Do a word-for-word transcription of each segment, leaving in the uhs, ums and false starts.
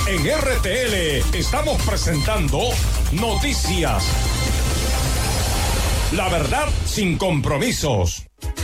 En R T L estamos presentando Noticias. La verdad sin compromisos.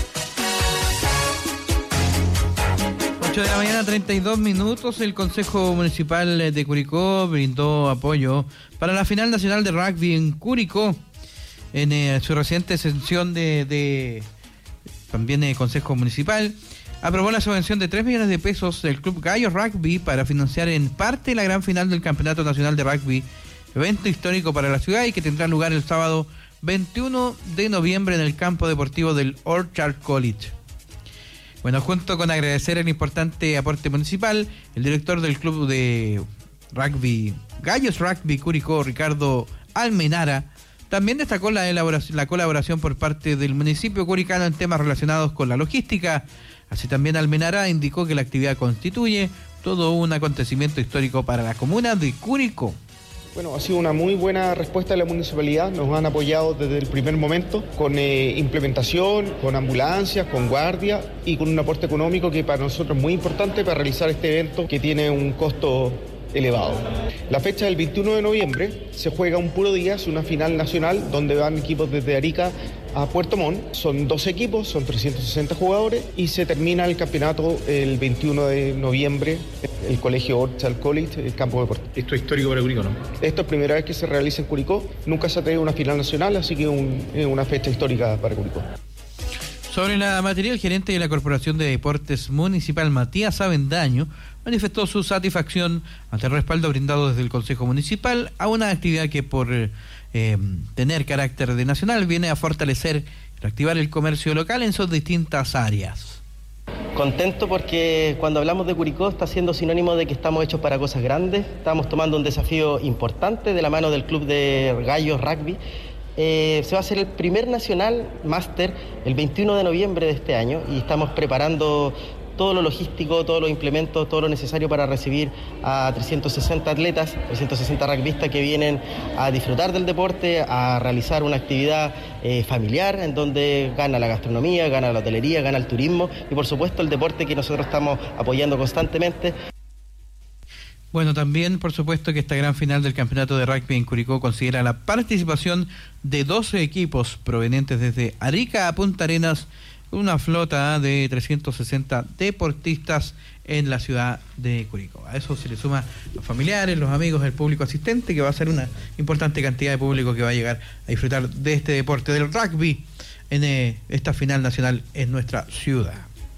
ocho de la mañana, treinta y dos minutos. El Consejo Municipal de Curicó brindó apoyo para la final nacional de rugby en Curicó. En eh, su reciente sesión de, de también el Consejo Municipal, aprobó la subvención de tres millones de pesos del Club Gallos Rugby para financiar en parte la gran final del Campeonato Nacional de Rugby, evento histórico para la ciudad y que tendrá lugar el sábado veintiuno de noviembre en el campo deportivo del Orchard College. Bueno, junto con agradecer el importante aporte municipal, el director del club de rugby Gallos Rugby Curicó, Ricardo Almenara, también destacó la, elaboración, la colaboración por parte del municipio curicano en temas relacionados con la logística. Así también Almenara indicó que la actividad constituye todo un acontecimiento histórico para la comuna de Curicó. Bueno, ha sido una muy buena respuesta de la municipalidad, nos han apoyado desde el primer momento con eh, implementación, con ambulancias, con guardia y con un aporte económico que para nosotros es muy importante para realizar este evento que tiene un costo elevado. La fecha del veintiuno de noviembre se juega un puro día, es una final nacional donde van equipos desde Arica a Puerto Montt, son doce equipos, son trescientos sesenta jugadores y se termina el campeonato el veintiuno de noviembre, el colegio Orchard College, el campo deportivo. Esto es histórico para Curicó, ¿no? Esto es primera vez que se realiza en Curicó, nunca se ha tenido una final nacional, así que un, es una fecha histórica para Curicó. Sobre la materia, el gerente de la Corporación de Deportes Municipal, Matías Avendaño, manifestó su satisfacción ante el respaldo brindado desde el Consejo Municipal a una actividad que por eh, tener carácter de nacional viene a fortalecer y reactivar el comercio local en sus distintas áreas. Contento porque cuando hablamos de Curicó está siendo sinónimo de que estamos hechos para cosas grandes, estamos tomando un desafío importante de la mano del Club de Gallos Rugby. Eh, se va a hacer el primer nacional máster el veintiuno de noviembre de este año y estamos preparando todo lo logístico, todos los implementos, todo lo necesario para recibir a trescientos sesenta atletas, trescientos sesenta rugbyistas que vienen a disfrutar del deporte, a realizar una actividad eh, familiar en donde gana la gastronomía, gana la hotelería, gana el turismo y por supuesto el deporte que nosotros estamos apoyando constantemente. Bueno, también por supuesto que esta gran final del campeonato de rugby en Curicó considera la participación de doce equipos provenientes desde Arica a Punta Arenas, una flota de trescientos sesenta deportistas en la ciudad de Curicó. A eso se le suma los familiares, los amigos, el público asistente, que va a ser una importante cantidad de público que va a llegar a disfrutar de este deporte del rugby en eh, esta final nacional en nuestra ciudad.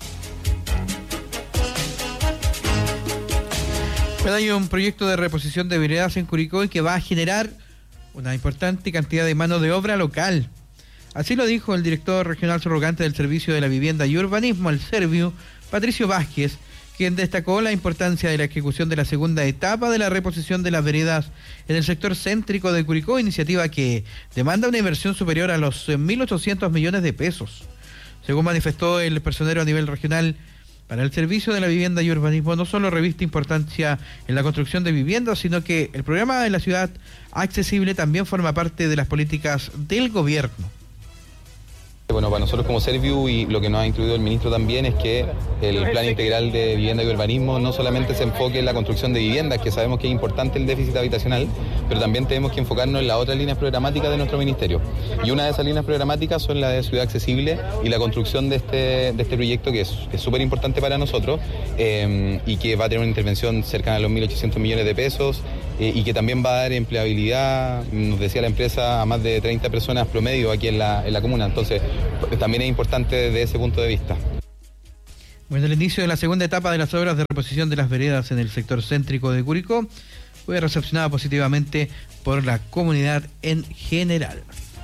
Hay un proyecto de reposición de veredas en Curicó y que va a generar una importante cantidad de mano de obra local. Así lo dijo el director regional subrogante del Servicio de la Vivienda y Urbanismo, el Serviu, Patricio Vázquez, quien destacó la importancia de la ejecución de la segunda etapa de la reposición de las veredas en el sector céntrico de Curicó, iniciativa que demanda una inversión superior a los mil ochocientos millones de pesos. Según manifestó el personero a nivel regional, para el Servicio de la Vivienda y Urbanismo no solo reviste importancia en la construcción de viviendas, sino que el programa de la ciudad accesible también forma parte de las políticas del gobierno. Bueno, para nosotros como Serviu y lo que nos ha incluido el ministro también es que el plan integral de vivienda y urbanismo no solamente se enfoque en la construcción de viviendas, que sabemos que es importante el déficit habitacional, pero también tenemos que enfocarnos en las otras líneas programáticas de nuestro ministerio. Y una de esas líneas programáticas son la de ciudad accesible y la construcción de este, de este proyecto que es súper importante para nosotros eh, y que va a tener una intervención cercana a los mil ochocientos millones de pesos eh, y que también va a dar empleabilidad, nos decía la empresa, a más de treinta personas promedio aquí en la, en la comuna. Entonces, también es importante desde ese punto de vista. Bueno, el inicio de la segunda etapa de las obras de reposición de las veredas en el sector céntrico de Curicó fue recepcionada positivamente por la comunidad en general.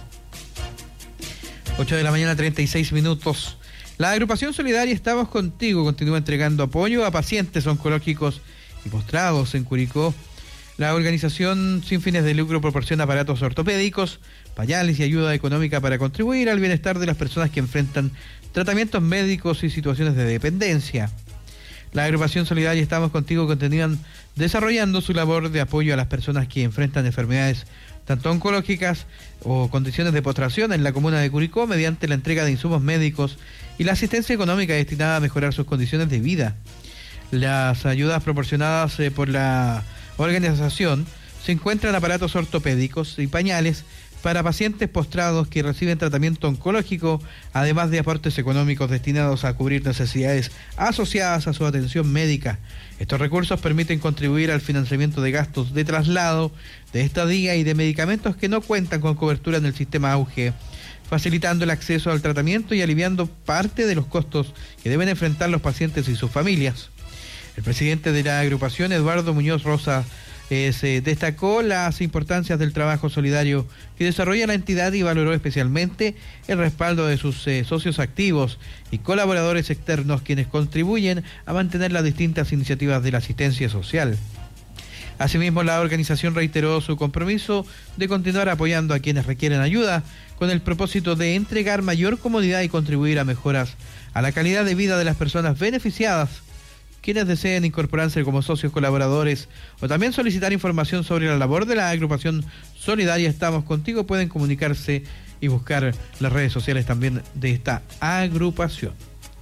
ocho de la mañana, treinta y seis minutos. La agrupación solidaria Estamos Contigo continúa entregando apoyo a pacientes oncológicos y postrados en Curicó. La organización sin fines de lucro proporciona aparatos ortopédicos, pañales y ayuda económica para contribuir al bienestar de las personas que enfrentan tratamientos médicos y situaciones de dependencia. La agrupación solidaria Estamos Contigo continúan desarrollando su labor de apoyo a las personas que enfrentan enfermedades tanto oncológicas o condiciones de postración en la comuna de Curicó mediante la entrega de insumos médicos y la asistencia económica destinada a mejorar sus condiciones de vida. Las ayudas proporcionadas eh, por la organización se encuentran aparatos ortopédicos y pañales para pacientes postrados que reciben tratamiento oncológico, además de aportes económicos destinados a cubrir necesidades asociadas a su atención médica. Estos recursos permiten contribuir al financiamiento de gastos de traslado, de estadía y de medicamentos que no cuentan con cobertura en el sistema AUGE, facilitando el acceso al tratamiento y aliviando parte de los costos que deben enfrentar los pacientes y sus familias. El presidente de la agrupación, Eduardo Muñoz Rosa, Eh, se destacó las importancias del trabajo solidario que desarrolla la entidad y valoró especialmente el respaldo de sus eh, socios activos y colaboradores externos, quienes contribuyen a mantener las distintas iniciativas de la asistencia social. Asimismo, la organización reiteró su compromiso de continuar apoyando a quienes requieren ayuda, con el propósito de entregar mayor comodidad y contribuir a mejoras a la calidad de vida de las personas beneficiadas. Quienes deseen incorporarse como socios colaboradores o también solicitar información sobre la labor de la agrupación solidaria Estamos Contigo pueden comunicarse y buscar las redes sociales también de esta agrupación.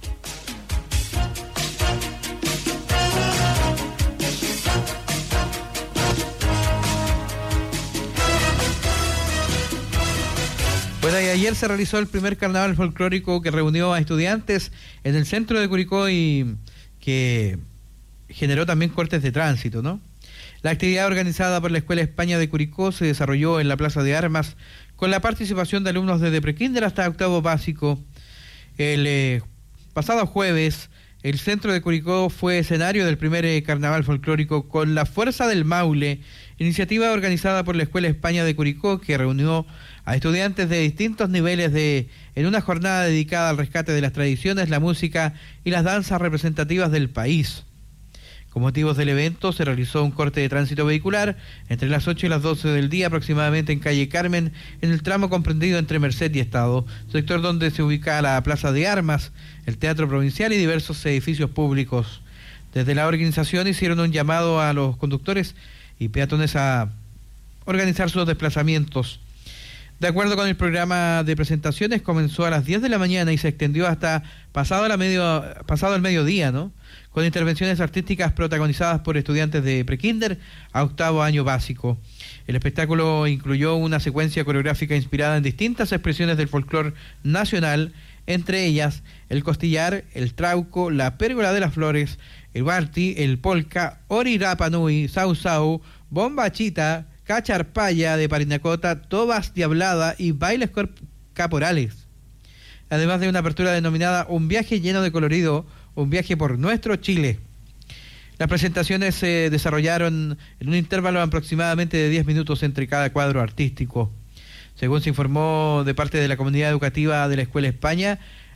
Bueno, y ayer se realizó el primer carnaval folclórico que reunió a estudiantes en el centro de Curicó y que generó también cortes de tránsito, ¿no? La actividad organizada por la Escuela España de Curicó se desarrolló en la Plaza de Armas con la participación de alumnos desde prekinder hasta octavo básico. El eh, pasado jueves, el centro de Curicó fue escenario del primer eh, carnaval folclórico con la Fuerza del Maule, iniciativa organizada por la Escuela España de Curicó que reunió a estudiantes de distintos niveles de en una jornada dedicada al rescate de las tradiciones, la música y las danzas representativas del país. Con motivos del evento se realizó un corte de tránsito vehicular entre las ocho y las doce del día aproximadamente en calle Carmen, en el tramo comprendido entre Merced y Estado, sector donde se ubica la Plaza de Armas, el Teatro Provincial y diversos edificios públicos. Desde la organización hicieron un llamado a los conductores y peatones a organizar sus desplazamientos. De acuerdo con el programa de presentaciones, comenzó a las diez de la mañana y se extendió hasta pasado, la medio, pasado el mediodía, ¿no? Con intervenciones artísticas protagonizadas por estudiantes de prekinder a octavo año básico. El espectáculo incluyó una secuencia coreográfica inspirada en distintas expresiones del folclore nacional, entre ellas el costillar, el trauco, la pérgola de las flores, el barti, el polka, orirapanui, sau sau, bombachita, cacharpaya de Parinacota, tobas diablada y bailes caporales. Además de una apertura denominada Un viaje lleno de colorido, un viaje por nuestro Chile. Las presentaciones se desarrollaron en un intervalo aproximadamente de diez minutos entre cada cuadro artístico. Según se informó de parte de la comunidad educativa de la Escuela España,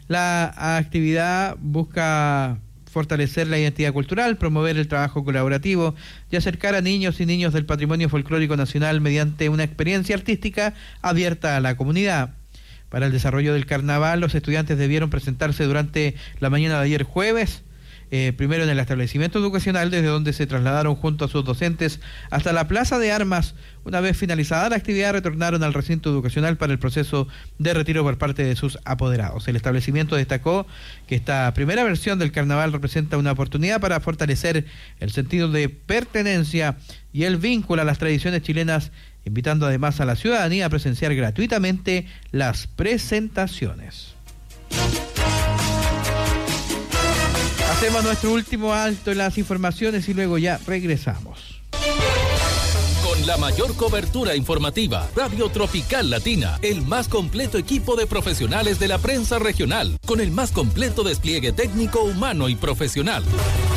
la actividad busca fortalecer la identidad cultural, promover el trabajo colaborativo y acercar a niños y niños del patrimonio folclórico nacional mediante una experiencia artística abierta a la comunidad. Para el desarrollo del carnaval, los estudiantes debieron presentarse durante la mañana de ayer jueves, eh, primero en el establecimiento educacional, desde donde se trasladaron junto a sus docentes hasta la Plaza de Armas. Una vez finalizada la actividad, retornaron al recinto educacional para el proceso de retiro por parte de sus apoderados. El establecimiento destacó que esta primera versión del carnaval representa una oportunidad para fortalecer el sentido de pertenencia y el vínculo a las tradiciones chilenas, invitando además a la ciudadanía a presenciar gratuitamente las presentaciones. Hacemos nuestro último alto en las informaciones y luego ya regresamos. Con la mayor cobertura informativa, Radio Tropical Latina, el más completo equipo de profesionales de la prensa regional, con el más completo despliegue técnico, humano y profesional.